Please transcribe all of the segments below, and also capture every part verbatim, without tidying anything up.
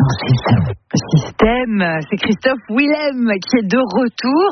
Système. Système, c'est Christophe Willem qui est de retour.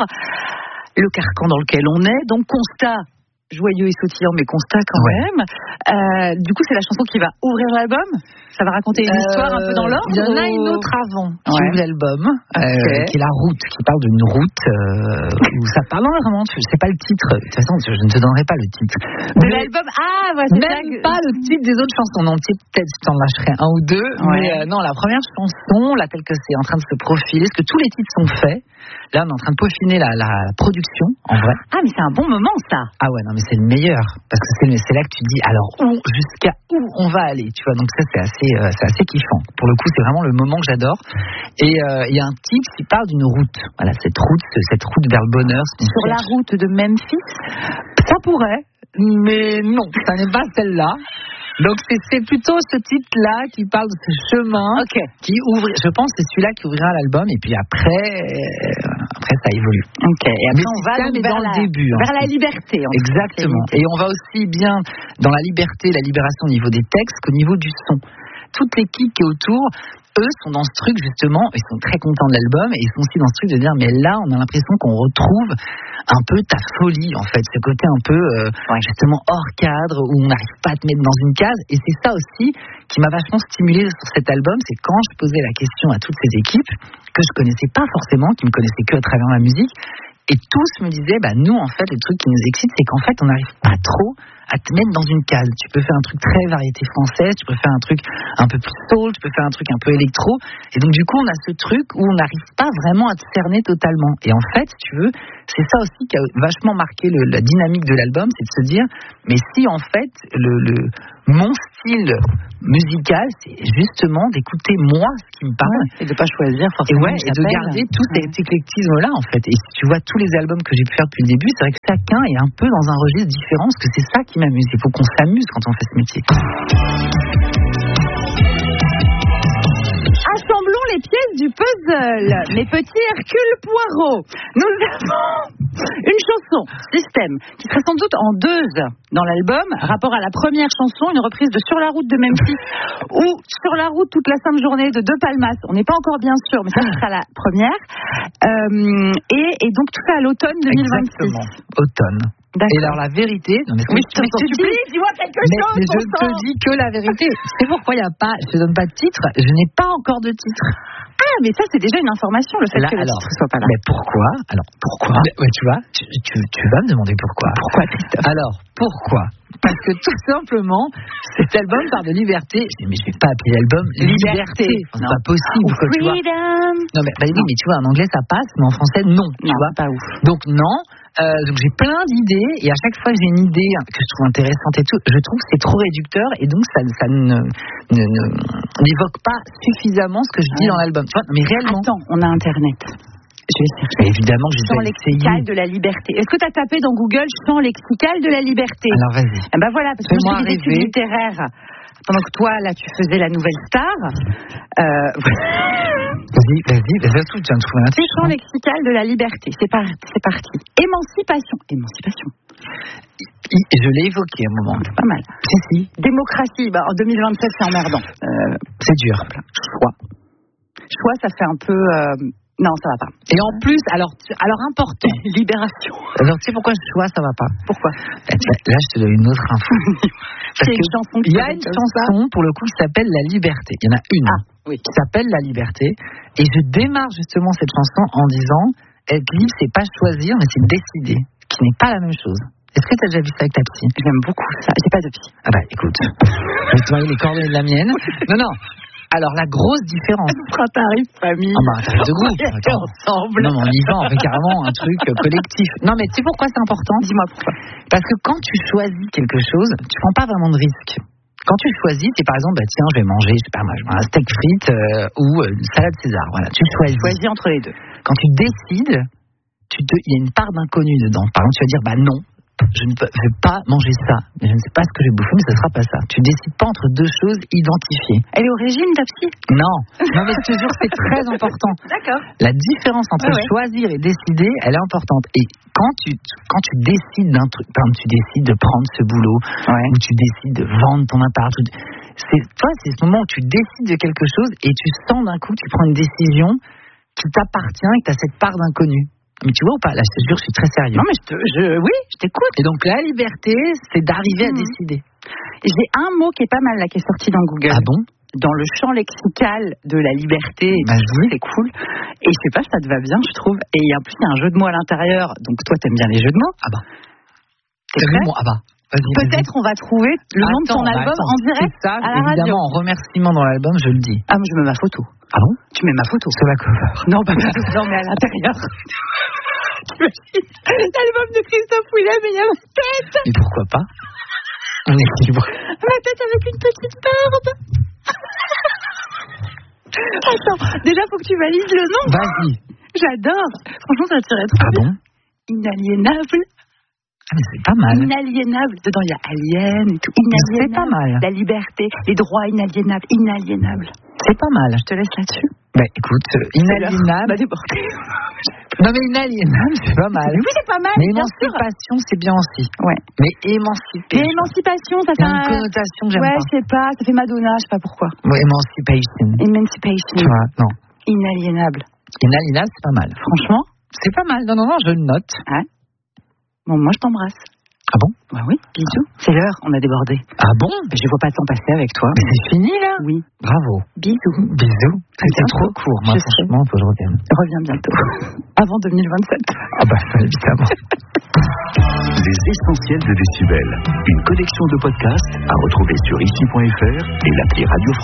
Le carcan dans lequel on est, donc constat joyeux et sautillant, mais constat quand ouais. même. Euh, du coup, c'est la chanson qui va ouvrir l'album. Ça va raconter une euh, histoire un peu dans l'ordre. Il y en a ou... une autre avant qui ouais. ouvre l'album, okay. euh, qui est La Route, qui parle d'une route euh, où ça parle non, vraiment. C'est pas le titre. De toute façon, je ne te donnerai pas le titre de mais l'album. Ah, ouais, c'est même ça. Pas le titre des autres chansons. Non, peut-être je t'en lâcherai un ou deux. Ouais. Mais euh, non, la première chanson, là, telle que c'est en train de se profiler, est-ce que tous les titres sont faits? Là, on est en train de peaufiner la, la production, en vrai. Ah, mais c'est un bon moment, ça. Ah ouais, non, mais c'est le meilleur. Parce que c'est, c'est là que tu dis, alors, où, jusqu'à où on va aller, tu vois. Donc ça, c'est assez, euh, c'est assez kiffant. Pour le coup, c'est vraiment le moment que j'adore. Et il euh, y a un titre qui parle d'une route. Voilà, cette route, cette route vers le bonheur. Sur la route de Memphis? Ça pourrait, mais non, ça n'est pas celle-là. Donc c'est, c'est plutôt ce titre-là qui parle de ce chemin, okay. qui ouvre. Je pense que c'est celui-là qui ouvrira l'album et puis après, euh, après ça évolue. Ok. Et après mais on va donc vers dans la, le début, vers hein. la liberté. En Exactement. Et on va aussi bien dans la liberté, la libération au niveau des textes qu'au niveau du son. Toute l'équipe qui est autour, eux sont dans ce truc justement, ils sont très contents de l'album et ils sont aussi dans ce truc de dire mais là on a l'impression qu'on retrouve un peu ta folie en fait, ce côté un peu euh, ouais. justement hors cadre où on n'arrive pas à te mettre dans une case et c'est ça aussi qui m'a vachement stimulé sur cet album, c'est quand je posais la question à toutes ces équipes que je connaissais pas forcément, qui me connaissaient que à travers ma musique et tous me disaient bah nous en fait le truc qui nous excite c'est qu'en fait on n'arrive pas trop à te mettre dans une case. Tu peux faire un truc très variété française, tu peux faire un truc un peu plus soul, tu peux faire un truc un peu électro. Et donc, du coup, on a ce truc où on n'arrive pas vraiment à te cerner totalement. Et en fait, si tu veux, c'est ça aussi qui a vachement marqué le, la dynamique de l'album, c'est de se dire, mais si en fait, le, le, mon style musical, c'est justement d'écouter moi ce qui me parle. Ouais, et de pas choisir forcément. Et, ouais, et de garder tout ouais. cet éclectisme-là, en fait. Et si tu vois tous les albums que j'ai pu faire depuis le début, c'est vrai que chacun est un peu dans un registre différent, parce que c'est ça qui m'amuse. Il faut qu'on s'amuse quand on fait ce métier. Assemblons les pièces du puzzle. Mes petits Hercule Poirot. Nous avons une chanson, Système, qui serait sans doute en deux dans l'album. Rapport à la première chanson, une reprise de Sur la route de Memphis ou Sur la route toute la sainte journée de De Palmas. On n'est pas encore bien sûr, mais ça, ce sera la première. Euh, et, et donc tout ça à l'automne deux mille vingt-six. Exactement, automne. D'accord. Et alors la vérité, non mais, mais je te supplie, dis-moi quelque mais, chose. Mais je ne te dis que la vérité. C'est pourquoi il y a pas, je te donne pas de titre. Je n'ai pas encore de titre. Ah, mais ça c'est déjà une information, le fait là, que le alors, titre soit pas là. Mais pourquoi? Alors pourquoi? Mais, ouais, tu vois, tu, tu, tu vas me demander pourquoi. Pourquoi, Christophe? Alors pourquoi? Parce que tout simplement, cet album parle de liberté. Je dis, mais je vais pas appeler l'album Liberté. liberté. Enfin, c'est pas possible. Quoi, tu vois. Non mais bah, oui, mais tu vois, en anglais ça passe, mais en français non. Tu non, vois pas ouf. Donc non. Euh, donc j'ai plein d'idées et à chaque fois que j'ai une idée que je trouve intéressante et tout, je trouve que c'est trop réducteur et donc ça, ça ne, ne, ne n'évoque pas suffisamment ce que je dis ouais. dans l'album. Tu vois, mais réellement. Attends, on a Internet. Je vais chercher. Évidemment, je Champ lexical de la liberté. Est-ce que tu as tapé dans Google champ lexical de la liberté? Alors vas-y. Eh ben voilà, parce que moi j'ai des études littéraires. Pendant que toi, là, tu faisais la nouvelle star. Euh... Vas-y, vas-y, vas-y, tu viens de trouver un titre. Champ lexical de la liberté. C'est, par... c'est parti. Émancipation. Émancipation. Je l'ai évoqué à un moment. C'est pas mal. Si, si. Démocratie. Bah, en deux mille vingt-sept, c'est emmerdant. Euh... C'est dur. Choix. Choix, ça fait un peu... Euh... Non, ça va pas. Et en plus, alors, alors important. Libération. Alors, tu sais pourquoi je choix, ça va pas? Pourquoi? Là, je te donne une autre info. Parce une chanson il y a une chanson, pour le coup, qui s'appelle La Liberté. Il y en a une. Ah, oui. Qui s'appelle La Liberté. Et je démarre justement cette chanson en disant, être libre, c'est pas choisir, mais c'est décider. Qui n'est pas la même chose. Est-ce que tu as déjà vu ça avec ta psy? J'aime beaucoup ça. J'ai pas de psy. Ah bah, écoute. Je vais te marier les coordonnées de la mienne. Non, non. Alors, la grosse différence. Un tarif famille. Ah bah, un tarif de groupe. Ensemble. Non, mais on y va, on fait carrément un truc collectif. Non, mais tu sais pourquoi c'est important? Dis-moi pourquoi. Parce que quand tu choisis quelque chose, tu prends pas vraiment de risque. Quand tu choisis, c'est par exemple, bah tiens, je vais manger, je sais pas, moi, un steak frites euh, ou une salade César. Voilà, tu choisis. Tu choisis entre les deux. Quand tu décides, tu te, il y a une part d'inconnu dedans. Par exemple, tu vas dire, bah non. Je ne vais pas manger ça, mais je ne sais pas ce que je vais bouffer, mais ce ne sera pas ça. Tu ne décides pas entre deux choses identifiées. Elle est au régime, ta psy? Non, non mais je te jure, c'est très important. D'accord. La différence entre ouais, ouais. choisir et décider, elle est importante. Et quand tu, quand tu décides d'un truc, tu décides de prendre ce boulot, ouais. ou tu décides de vendre ton appart, c'est, toi, c'est ce moment où tu décides de quelque chose et tu sens d'un coup que tu prends une décision qui t'appartient et que tu as cette part d'inconnu. Mais tu vois ou pas? Là, je te jure, je suis très sérieux. Non, mais je te, je, oui, je t'écoute. Et donc, la liberté, c'est d'arriver mmh. à décider. J'ai un mot qui est pas mal, là, qui est sorti dans Google. Ah bon? Dans le champ lexical de la liberté. Bah, c'est cool. Et je sais pas, ça te va bien, je trouve. Et en plus, il y a un jeu de mots à l'intérieur. Donc, toi, t'aimes bien les jeux de mots? Ah bah. T'es prêt? Ah bah. Vas-y, Peut-être vas-y. on va trouver le nom de ton bah, album attends, en direct c'est ça, à la radio. Évidemment, en remerciement dans l'album, je le dis. Ah, mais je mets ma photo. Ah bon? Tu mets ma photo. Sur la cover. Non, pas bah, non, mais à l'intérieur. L'album de Christophe Willem, mais il y a ma tête. Mais pourquoi pas? On est libre. Ma tête avec une petite barbe. Attends, déjà, faut que tu valides le nom. Vas-y. J'adore. Franchement, ça tirait trop Ah bien. bon? Inaliénable. Ah, mais c'est pas mal. Inaliénable. Dedans, il y a alien et tout. Inaliénable. C'est pas mal. La liberté, les droits inaliénables. Inaliénable. C'est pas mal. Je te laisse là-dessus. Bah écoute, inaliénable. Bah débordé. Non mais inaliénable, c'est pas mal. Oui, c'est pas mal. Mais émancipation, c'est bien aussi. Ouais. Mais émancipation. Mais émancipation, ça fait une un... connotation que j'aime ouais, pas. Ouais, je sais pas. Ça fait Madonna, je sais pas pourquoi. Ouais, emancipation. Emancipation. Tu vois, non. Inaliénable. Inaliénable, c'est pas mal. Franchement. C'est pas mal. Non, non, non, je le note. Ah. Bon, moi je t'embrasse. Ah bon? Bah oui, bisous. C'est l'heure, on a débordé. Ah bon? Je vois pas le temps passer avec toi. Mais c'est fini là? Oui. Bravo. Bisous. Bisous. C'était trop court, moi, je franchement, il faut que je revienne. Reviens bientôt. Avant deux mille vingt-sept. Ah bah, évidemment. Les essentiels de Décibel. Une collection de podcasts à retrouver sur ici point f r et l'appli Radio France.